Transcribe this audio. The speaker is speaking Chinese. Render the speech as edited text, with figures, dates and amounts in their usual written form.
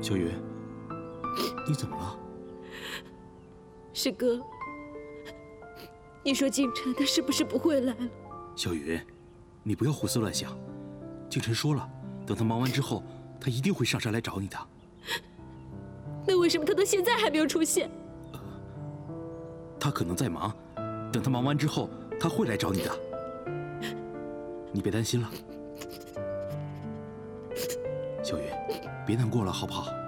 小雨，你怎么了？ 师哥，你说京晨他是不是不会来了？ 小雨，你不要胡思乱想。京晨说了，等他忙完之后，他一定会上山来找你的。 那为什么他到现在还没有出现？ 他可能在忙，等他忙完之后，他会来找你的。你别担心了，小雨，别难过了，好不好？